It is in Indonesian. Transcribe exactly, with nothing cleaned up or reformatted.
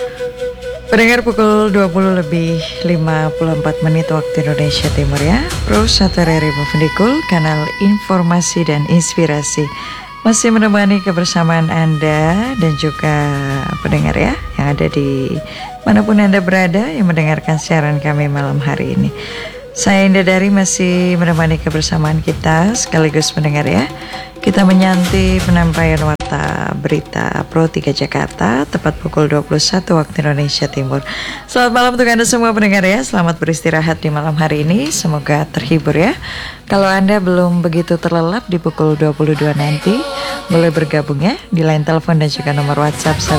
Pendengar pukul dua puluh lebih lima puluh empat menit waktu Indonesia Timur ya. Pro satu R R I Mufendikul, kanal informasi dan inspirasi, masih menemani kebersamaan Anda dan juga pendengar ya yang ada di manapun Anda berada yang mendengarkan siaran kami malam hari ini. Saya Indah Dari masih menemani kebersamaan kita sekaligus mendengar ya. Kita menyanti penyampaian warta berita Pro tiga Jakarta tepat pukul dua puluh satu waktu Indonesia Timur. Selamat malam untuk Anda semua pendengar ya. Selamat beristirahat di malam hari ini. Semoga terhibur ya. Kalau Anda belum begitu terlelap di pukul dua puluh dua nanti, boleh bergabung ya di line telepon dan juga nomor WhatsApp